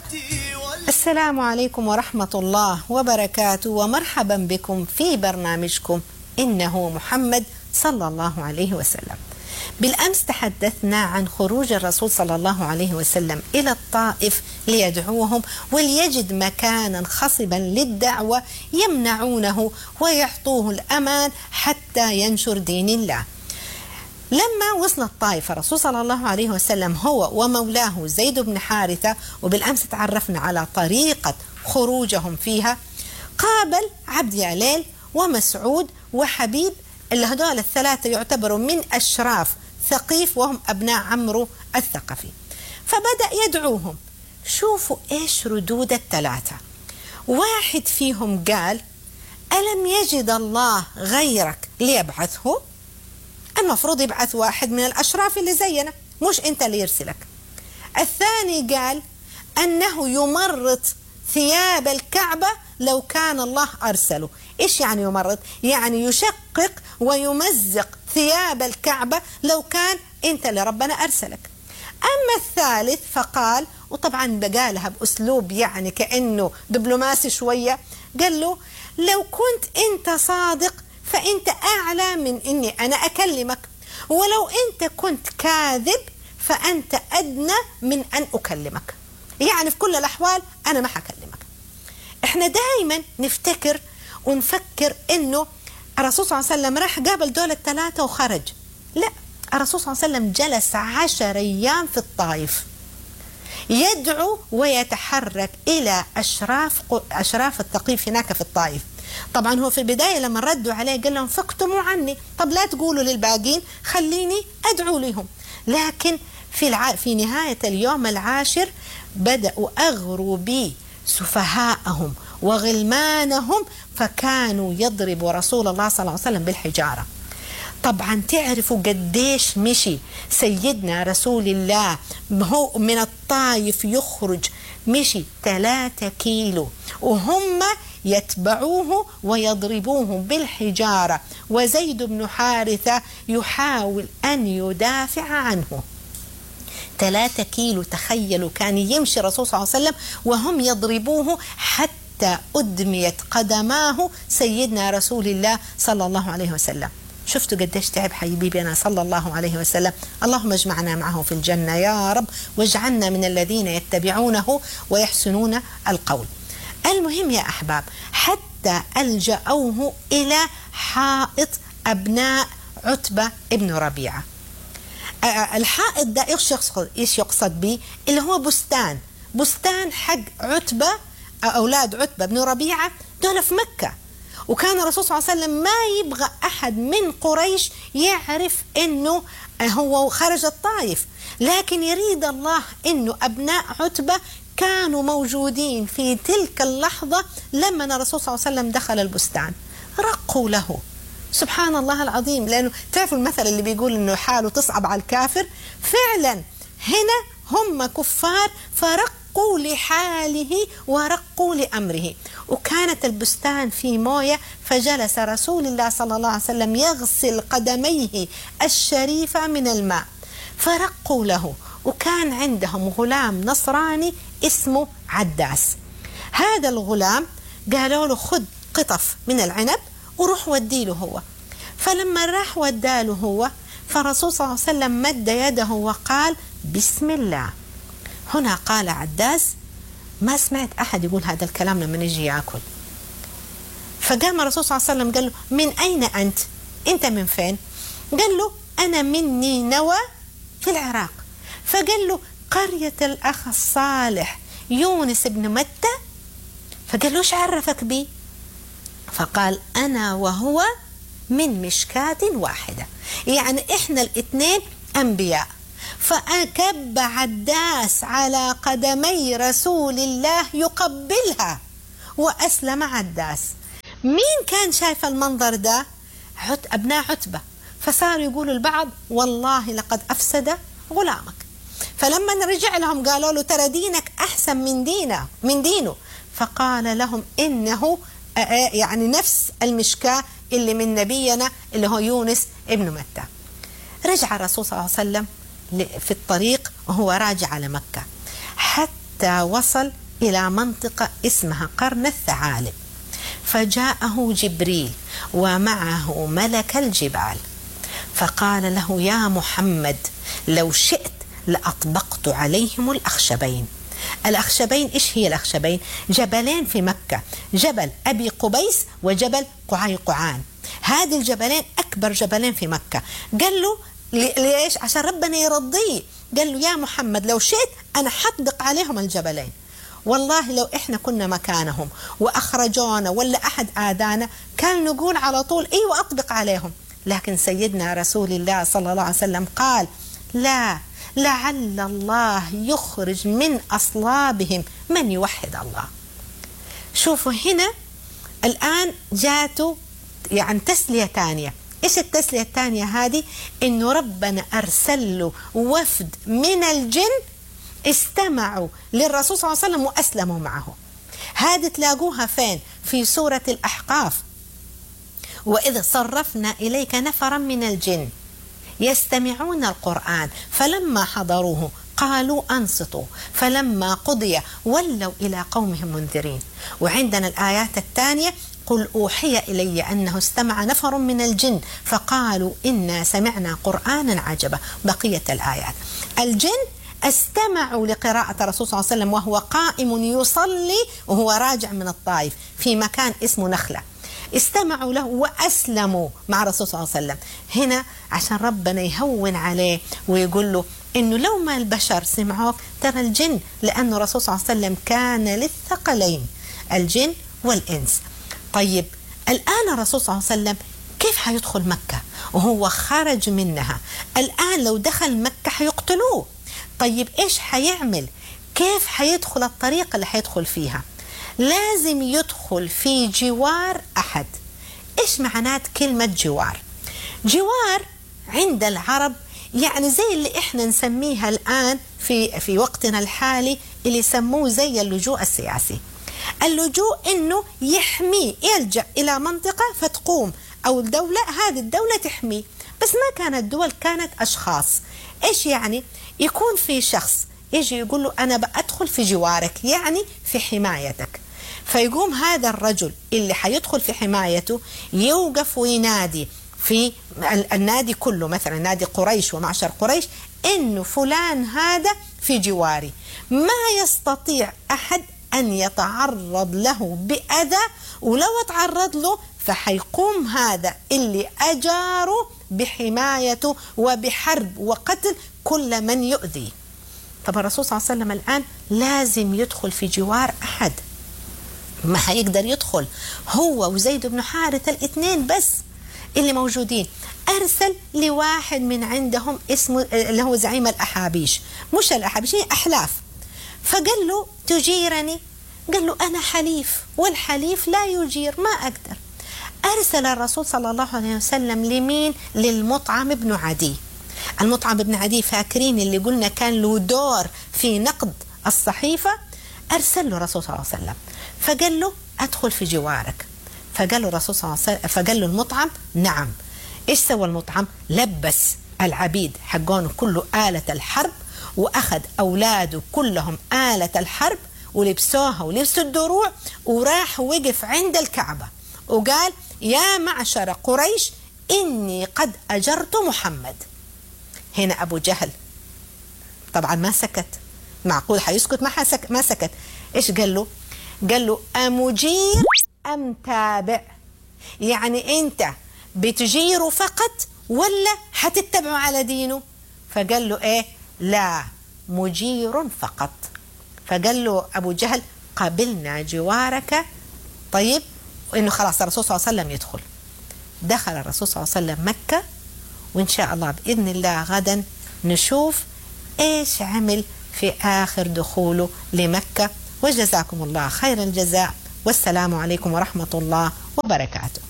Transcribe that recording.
السلام عليكم ورحمة الله وبركاته، ومرحبا بكم في برنامجكم إنه محمد صلى الله عليه وسلم. بالأمس تحدثنا عن خروج الرسول صلى الله عليه وسلم إلى الطائف ليدعوهم وليجد مكانا خصبا للدعوة يمنعونه ويعطوه الأمان حتى ينشر دين الله. لما وصل الطائف الرسول صلى الله عليه وسلم هو ومولاه زيد بن حارثة، وبالأمس تعرفنا على طريقة خروجهم فيها، قابل عبد يعليل ومسعود وحبيب، اللي هذول الثلاثة يعتبروا من أشراف ثقيف وهم أبناء عمرو الثقفي. فبدأ يدعوهم. شوفوا إيش ردود الثلاثة. واحد فيهم قال: ألم يجد الله غيرك ليبعثه؟ المفروض يبعث واحد من الأشراف اللي زينا، مش أنت اللي يرسلك. الثاني قال أنه يمرط ثياب الكعبة لو كان الله أرسله. إيش يعني يمرط؟ يعني يشقق ويمزق ثياب الكعبة لو كان أنت اللي ربنا أرسلك. أما الثالث فقال، وطبعا بقالها بأسلوب يعني كأنه دبلوماسي شوية، قال له: لو كنت أنت صادق فأنت أعلى من إني أنا أكلمك، ولو أنت كنت كاذب فأنت أدنى من أن أكلمك. يعني في كل الأحوال أنا ما حكلمك. إحنا دائما نفتكر ونفكر إنه الرسول صلى الله عليه وسلم راح قابل دول الثلاثة وخرج. لا، الرسول صلى الله عليه وسلم جلس 10 أيام في الطائف يدعو ويتحرك إلى أشراف الثقيف هناك في الطائف. طبعا هو في البداية لما ردوا عليه قال لهم: فاكتموا عني، طب لا تقولوا للباقين، خليني أدعو لهم. لكن في نهاية اليوم العاشر بدأوا أغروا بي سفهاءهم وغلمانهم، فكانوا يضربوا رسول الله صلى الله عليه وسلم بالحجارة. طبعا تعرفوا قديش مشي سيدنا رسول الله هو من الطائف يخرج، مشي 3 كيلو وهم يتبعوه ويضربوه بالحجارة، وزيد بن حارثة يحاول أن يدافع عنه. 3 كيلو، تخيلوا، كان يمشي الرسول صلى الله عليه وسلم وهم يضربوه حتى أدميت قدماه سيدنا رسول الله صلى الله عليه وسلم. شفتوا قديش تعب حبيبنا صلى الله عليه وسلم. اللهم اجمعنا معه في الجنة يا رب، واجعلنا من الذين يتبعونه ويحسنون القول. المهم يا أحباب، حتى ألجأوه إلى حائط أبناء عتبة ابن ربيعة. الحائط ده إيش يقصد به؟ اللي هو بستان حق عتبة، أولاد عتبة بن ربيعة دول في مكة. وكان الرسول صلى الله عليه وسلم ما يبغى أحد من قريش يعرف أنه هو خرج الطائف، لكن يريد الله أنه أبناء عتبة كانوا موجودين في تلك اللحظة لما الرسول صلى الله عليه وسلم دخل البستان. رقوا له، سبحان الله العظيم، لأنه تعرفوا المثل اللي بيقول أنه حاله تصعب على الكافر. فعلا هنا هم كفار فرقوا لحاله ورقوا لأمره. وكانت البستان في موية، فجلس رسول الله صلى الله عليه وسلم يغسل قدميه الشريفة من الماء، فرقوا له. وكان عندهم غلام نصراني اسمه عداس. هذا الغلام قالوا له: خذ قطف من العنب وروح وديله هو. فلما راح وداله هو، فالرسول صلى الله عليه وسلم مد يده وقال: بسم الله. هنا قال عداس: ما سمعت أحد يقول هذا الكلام لما يجي يأكل. فقام الرسول صلى الله عليه وسلم قال له: من أين أنت؟ أنت من فين؟ قال له: أنا من نينوى في العراق. فقال له: قرية الأخ الصالح يونس بن متى؟ فقال له: إيش عرفك بي؟ فقال: أنا وهو من مشكاة واحدة، يعني إحنا الاثنين أنبياء. فأكب عداس على قدمي رسول الله يقبلها، وأسلم عداس. مين كان شايف المنظر ده؟ أبناء عتبة. فصاروا يقولوا البعض: والله لقد أفسد غلامك. فلما رجع لهم قالوا له: ترى دينك أحسن من دينه. فقال لهم: إنه يعني نفس المشكاة اللي من نبينا اللي هو يونس ابن متى. رجع الرسول صلى الله عليه وسلم في الطريق وهو راجع على مكة، حتى حتى وصل إلى منطقة اسمها قرن الثعالب، فجاءه جبريل ومعه ملك الجبال، فقال له: يا محمد، لو شئت لأطبقت عليهم الأخشبين. الأخشبين إيش هي الأخشبين؟ جبلين في مكة، جبل أبي قبيس وجبل قعيقعان. هذه الجبلين أكبر جبلين في مكة. قال له ليش؟ عشان ربنا يرضيه. قال له: يا محمد، لو شئت أنا حطبق عليهم الجبلين. والله لو إحنا كنا مكانهم وأخرجونا ولا أحد آذانا كان نقول على طول: أيوة أطبق عليهم. لكن سيدنا رسول الله صلى الله عليه وسلم قال: لا، لعل الله يخرج من أصلابهم من يوحد الله. شوفوا هنا الآن جاته يعني تسلية تانية. إيش التسلية التانية هذه؟ إنه ربنا أرسل له وفد من الجن استمعوا للرسول صلى الله عليه وسلم وأسلموا معه. هذه تلاقوها فين؟ في سورة الأحقاف: وإذ صرفنا إليك نفرا من الجن يستمعون القرآن فلما حضروه قالوا أنصتوا فلما قضي ولوا إلى قومهم منذرين. وعندنا الآيات الثانية: قل أوحي إلي أنه استمع نفر من الجن فقالوا إنا سمعنا قرآنا عجبا. بقية الآيات. الجن استمعوا لقراءة الرسول صلى الله عليه وسلم وهو قائم يصلي وهو راجع من الطائف في مكان اسمه نخلة، استمعوا له وأسلموا مع الرسول صلى الله عليه وسلم. هنا عشان ربنا يهون عليه ويقول له إنه لو ما البشر سمعوك ترى الجن، لأن الرسول صلى الله عليه وسلم كان للثقلين الجن والإنس. طيب الآن الرسول صلى الله عليه وسلم كيف حيدخل مكة وهو خرج منها؟ الآن لو دخل مكة حيقتلوه. طيب إيش حيعمل؟ كيف حيدخل الطريقة اللي حيدخل فيها؟ لازم يدخل في جوار أحد. إيش معنات كلمة جوار؟ جوار عند العرب يعني زي اللي إحنا نسميها الآن في وقتنا الحالي اللي يسموه زي اللجوء السياسي. اللجوء إنه يحميه، يلجأ إلى منطقة فتقوم أو الدولة، هذه الدولة تحميه. بس ما كانت دول، كانت أشخاص. إيش يعني؟ يكون في شخص يجي يقول له أنا بأدخل في جوارك، يعني في حمايتك. فيقوم هذا الرجل اللي حيدخل في حمايته يوقف وينادي في النادي كله، مثلا نادي قريش ومعشر قريش، إنه فلان هذا في جواري، ما يستطيع أحد أن يتعرض له بأذى، ولو تعرض له فحيقوم هذا اللي أجاره بحمايته وبحرب وقتل كل من يؤذي. طب الرسول صلى الله عليه وسلم الآن لازم يدخل في جوار أحد، ما حيقدر يدخل هو وزيد بن حارثة الاثنين بس اللي موجودين. أرسل لواحد من عندهم اسمه اللي هو زعيم الأحابيش، مش الأحابيش، هي أحلاف. فقال له تجيرني؟ قال له أنا حليف والحليف لا يجير، ما أقدر. أرسل الرسول صلى الله عليه وسلم لمين؟ للمطعم بن عدي. المطعم بن عدي فاكرين اللي قلنا كان له دور في نقد الصحيفة؟ أرسل له الرسول صلى الله عليه وسلم فقال له أدخل في جوارك. فقال له الرسول صلى الله عليه وسلم، فقال له المطعم نعم. إيش سوى المطعم؟ لبس العبيد حقون كله آلة الحرب، وأخذ أولاده كلهم آلة الحرب ولبسوها ولبسوا الدروع، وراح وقف عند الكعبة وقال يا معشر قريش إني قد أجرت محمد. هنا أبو جهل طبعا ما سكت، معقول حيسكت؟ ما سكت. إيش قال له؟ قال له أمجير أم تابع؟ يعني أنت بتجيره فقط ولا حتتبعه على دينه؟ فقال له إيه؟ لا، مجير فقط. فقال له أبو جهل قبلنا جوارك. طيب، وإنه خلاص الرسول صلى الله عليه وسلم يدخل. دخل الرسول صلى الله عليه وسلم مكة، وإن شاء الله بإذن الله غدا نشوف إيش عمل في آخر دخوله لمكة. وجزاكم الله خير الجزاء، والسلام عليكم ورحمة الله وبركاته.